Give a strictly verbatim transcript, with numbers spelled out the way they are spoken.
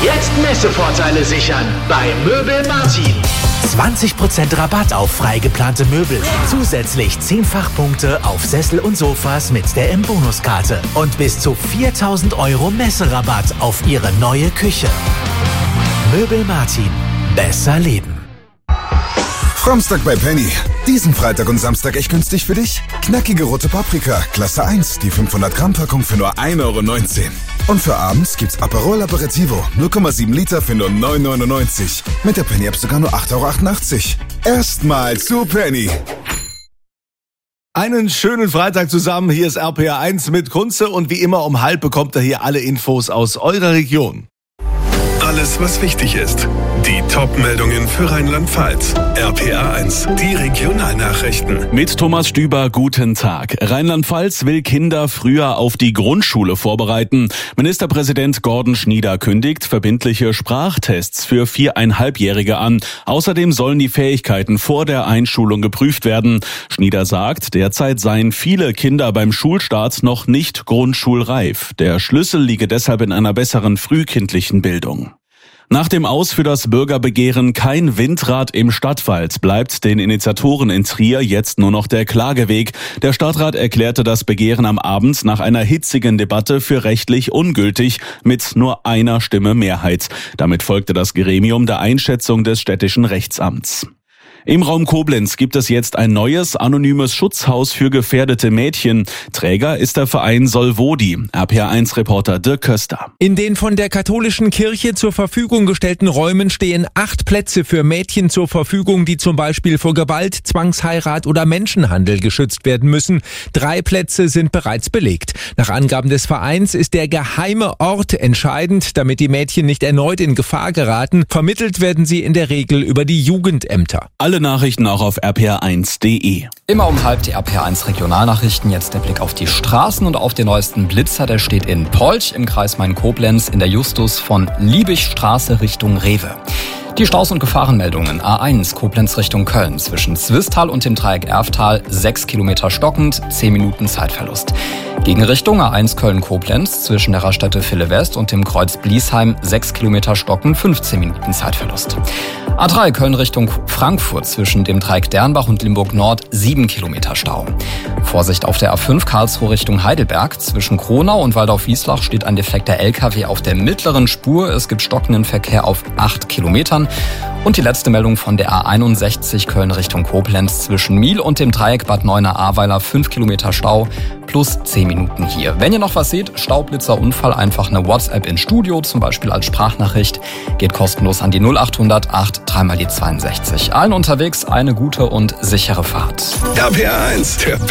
Jetzt Messevorteile sichern bei Möbel Martin. zwanzig Prozent Rabatt auf frei geplante Möbel. Zusätzlich zehn Fachpunkte auf Sessel und Sofas mit der M-Bonuskarte. Und bis zu viertausend Euro Messerabatt auf Ihre neue Küche. Möbel Martin. Besser leben. Framstag bei Penny. Diesen Freitag und Samstag echt günstig für dich? Knackige rote Paprika, Klasse eins, die fünfhundert Gramm Packung für nur ein Euro neunzehn. Und für abends gibt's Aperol Aperitivo, null Komma sieben Liter für nur neun Euro neunundneunzig. Mit der Penny-App sogar nur acht Euro achtundachtzig. Erstmal zu Penny. Einen schönen Freitag zusammen. Hier ist R P R eins mit Kunze und wie immer um halb bekommt ihr hier alle Infos aus eurer Region. Alles, was wichtig ist. Die Top-Meldungen für Rheinland-Pfalz. R P R eins, die Regionalnachrichten. Mit Thomas Stüber, guten Tag. Rheinland-Pfalz will Kinder früher auf die Grundschule vorbereiten. Ministerpräsident Gordon Schnieder kündigt verbindliche Sprachtests für Viereinhalbjährige an. Außerdem sollen die Fähigkeiten vor der Einschulung geprüft werden. Schnieder sagt, derzeit seien viele Kinder beim Schulstart noch nicht grundschulreif. Der Schlüssel liege deshalb in einer besseren frühkindlichen Bildung. Nach dem Aus für das Bürgerbegehren Kein Windrad im Stadtwald bleibt den Initiatoren in Trier jetzt nur noch der Klageweg. Der Stadtrat erklärte das Begehren am Abend nach einer hitzigen Debatte für rechtlich ungültig mit nur einer Stimme Mehrheit. Damit folgte das Gremium der Einschätzung des städtischen Rechtsamts. Im Raum Koblenz gibt es jetzt ein neues, anonymes Schutzhaus für gefährdete Mädchen. Träger ist der Verein Solvodi. R P R eins Reporter Dirk Köster. In den von der katholischen Kirche zur Verfügung gestellten Räumen stehen acht Plätze für Mädchen zur Verfügung, die zum Beispiel vor Gewalt, Zwangsheirat oder Menschenhandel geschützt werden müssen. Drei Plätze sind bereits belegt. Nach Angaben des Vereins ist der geheime Ort entscheidend, damit die Mädchen nicht erneut in Gefahr geraten. Vermittelt werden sie in der Regel über die Jugendämter. Alle Nachrichten auch auf r p r eins punkt d e. Immer um halb die R P R eins Regionalnachrichten. Jetzt der Blick auf die Straßen und auf den neuesten Blitzer. Der steht in Polch im Kreis Main-Koblenz in der Justus von Liebigstraße Richtung Rewe. Die Staus- und Gefahrenmeldungen. A eins Koblenz Richtung Köln. Zwischen Zwistal und dem Dreieck Erftal sechs Kilometer stockend, zehn Minuten Zeitverlust. Gegenrichtung A eins Köln-Koblenz. Zwischen der Raststätte Ville West und dem Kreuz Bliesheim sechs Kilometer stockend, fünfzehn Minuten Zeitverlust. A drei Köln Richtung Frankfurt. Zwischen dem Dreieck Dernbach und Limburg Nord sieben Kilometer Stau. Vorsicht auf der A fünf Karlsruhe Richtung Heidelberg. Zwischen Kronau und Waldau-Wislach steht ein defekter L K W auf der mittleren Spur. Es gibt stockenden Verkehr auf acht Kilometern. Und die letzte Meldung von der A einundsechzig Köln Richtung Koblenz. Zwischen Miel und dem Dreieck Bad Neuenahr-Ahrweiler fünf Kilometer Stau plus zehn Minuten hier. Wenn ihr noch was seht, Staublitzer, Unfall, einfach eine WhatsApp ins Studio, zum Beispiel als Sprachnachricht. Geht kostenlos an die null achthundert acht drei mal die zweiundsechzig. Allen unterwegs eine gute und sichere Fahrt. R P R eins, der